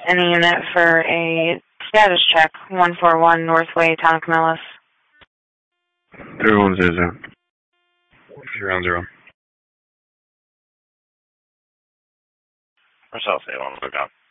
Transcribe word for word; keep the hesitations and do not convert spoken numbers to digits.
any unit for a status check, one four one Northway, Town of Camillus. zero one zero zero. Zero one zero. Marcel, say one, look out.